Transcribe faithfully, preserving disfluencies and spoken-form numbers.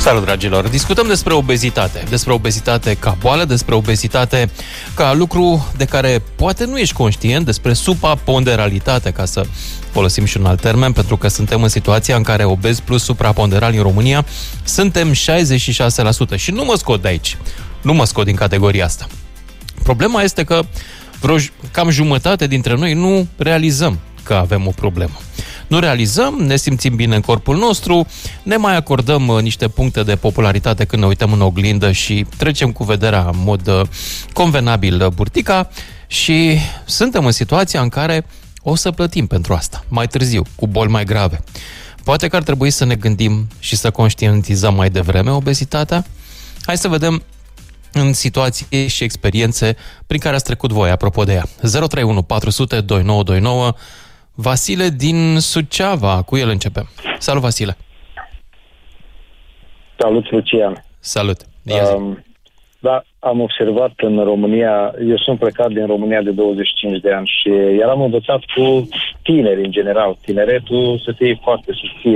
Salut, dragilor! Discutăm despre obezitate, despre obezitate ca boală, despre obezitate ca lucru de care poate nu ești conștient, despre supraponderalitate, ca să folosim și un alt termen, pentru că suntem în situația în care obezi plus supraponderali în România suntem șaizeci și șase la sută și nu mă scot de aici, nu mă scot din categoria asta. Problema este că vreo cam jumătate dintre noi nu realizăm că avem o problemă. Nu realizăm, ne simțim bine în corpul nostru, ne mai acordăm niște puncte de popularitate când ne uităm în oglindă și trecem cu vederea în mod convenabil burtica și suntem în situația în care o să plătim pentru asta, mai târziu, cu boli mai grave. Poate că ar trebui să ne gândim și să conștientizăm mai devreme obezitatea? Hai să vedem în situații și experiențe prin care ați trecut voi, apropo de ea. zero trei unu patru zero zero doi nouă doi nouă. Vasile din Suceava, cu el începem. Salut, Vasile! Salut, Lucian! Salut! Um, da, am observat în România, eu sunt plecat din România de douăzeci și cinci de ani și eram învățat cu tineri în general, tineretul să fie foarte subțire.